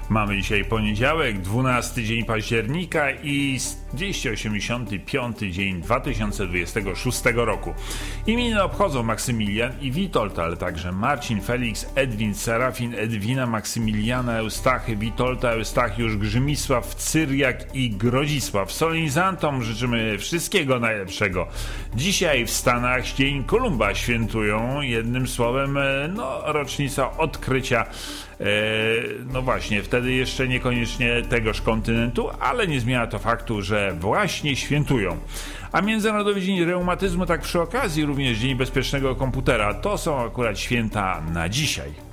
Mamy dzisiaj poniedziałek, 12 dzień października i 285 dzień 2026 roku. Imieniny obchodzą Maksymilian i Witold, ale także Marcin, Felix, Edwin, Serafin, Edwina, Maksymiliana, Eustachy, Witolda, Eustachiusz, Grzymisław, Cyriak i Grodzisław. Solenizantom życzymy wszystkiego najlepszego. Dzisiaj w Stanach Dzień Kolumba świętują, jednym słowem, rocznica odkrycia no właśnie, wtedy jeszcze niekoniecznie tegoż kontynentu, ale nie zmienia to faktu, że właśnie świętują. A Międzynarodowy Dzień Reumatyzmu, tak przy okazji również Dzień Bezpiecznego Komputera, to są akurat święta na dzisiaj.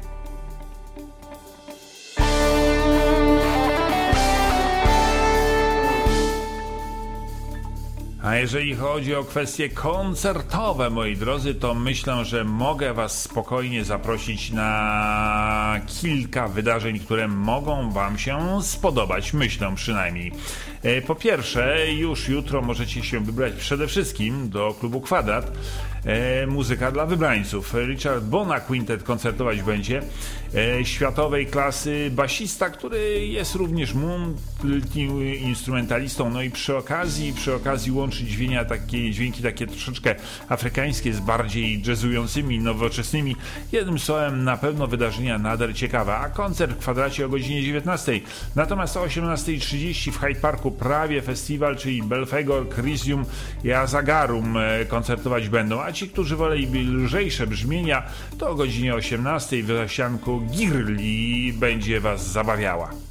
A jeżeli chodzi o kwestie koncertowe, moi drodzy, to myślę, że mogę Was spokojnie zaprosić na kilka wydarzeń, które mogą Wam się spodobać, myślę przynajmniej. Po pierwsze, już jutro możecie się wybrać przede wszystkim do klubu Kwadrat. Muzyka dla wybrańców. Richard Bona Quintet koncertować będzie. Światowej klasy basista, który jest również multi-instrumentalistą. No i przy okazji łączy dźwięki takie troszeczkę afrykańskie z bardziej jazzującymi, nowoczesnymi. Jednym słowem, na pewno wydarzenia nader ciekawe. A koncert w Kwadracie o godzinie 19. Natomiast o 18:30 w Hyde Parku prawie festiwal, czyli Belfegor, Crisium i Azagarum koncertować będą. A ci, którzy woleli lżejsze brzmienia, to o godzinie 18 w zasianku Girli będzie Was zabawiała.